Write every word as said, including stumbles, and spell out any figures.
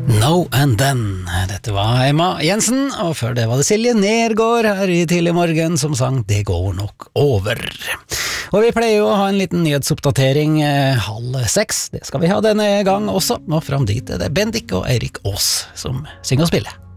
No and Then. Dette var Emma Jensen, og før det var det Silje Nergård her i Tidlig Morgen som sang Det går nok over. Og vi pleier jo å ha en liten nyhetsoppdatering eh, halv seks. Det skal vi ha denne gang også, og fram dit er det Bendik og Eirik Aas som synger og spiller.